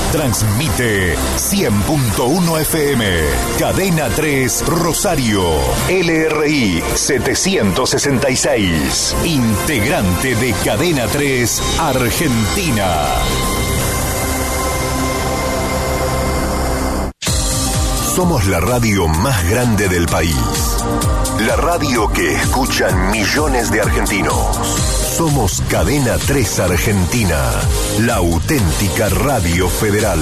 Transmite 100.1 FM. Cadena 3 Rosario. LRI 766. Integrante de Cadena 3 Argentina. Somos la radio más grande del país. La radio que escuchan millones de argentinos. Somos Cadena 3 Argentina, la auténtica radio federal.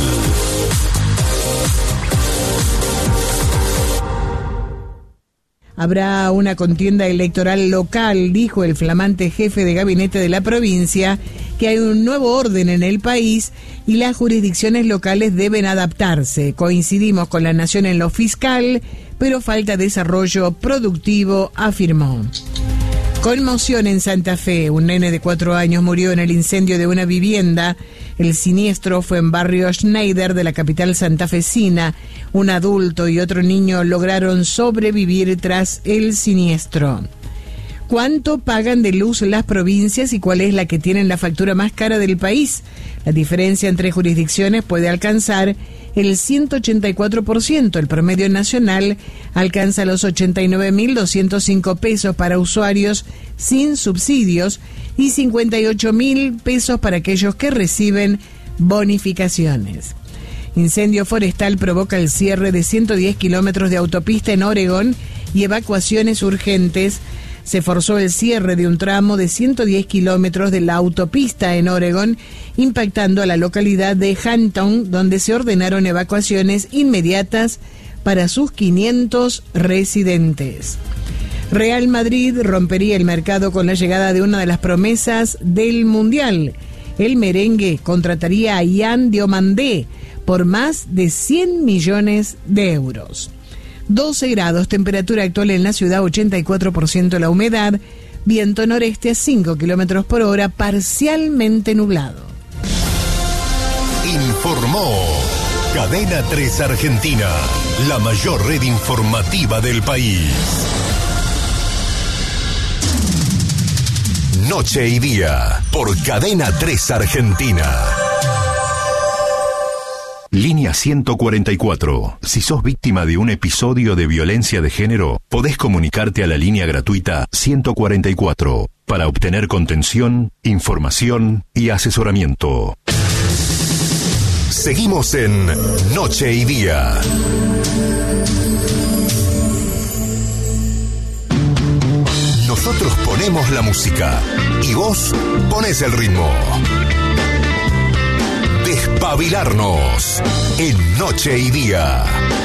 Habrá una contienda electoral local, dijo el flamante jefe de gabinete de la provincia, que hay un nuevo orden en el país y las jurisdicciones locales deben adaptarse. Coincidimos con la nación en lo fiscal, pero falta desarrollo productivo, afirmó. Conmoción en Santa Fe. Un nene de 4 años murió en el incendio de una vivienda. El siniestro fue en barrio Schneider de la capital santafesina. Un adulto y otro niño lograron sobrevivir tras el siniestro. ¿Cuánto pagan de luz las provincias y cuál es la que tienen la factura más cara del país? La diferencia entre jurisdicciones puede alcanzar el 184%. El promedio nacional alcanza los 89.205 pesos para usuarios sin subsidios y 58.000 pesos para aquellos que reciben bonificaciones. Incendio forestal provoca el cierre de 110 kilómetros de autopista en Oregón y evacuaciones urgentes. Se forzó el cierre de un tramo de 110 kilómetros de la autopista en Oregón, impactando a la localidad de Hampton, donde se ordenaron evacuaciones inmediatas para sus 500 residentes. Real Madrid rompería el mercado con la llegada de una de las promesas del Mundial. El merengue contrataría a Yann Diomandé por más de 100 millones de euros. 12 grados, temperatura actual en la ciudad, 84% la humedad, viento noreste a 5 kilómetros por hora, parcialmente nublado. Informó Cadena 3 Argentina, la mayor red informativa del país. Noche y día, por Cadena 3 Argentina. Línea 144. Si sos víctima de un episodio de violencia de género, podés comunicarte a la línea gratuita 144 para obtener contención, información y asesoramiento. Seguimos en Noche y Día. Nosotros ponemos la música y vos ponés el ritmo. Despabilarnos en Noche y Día.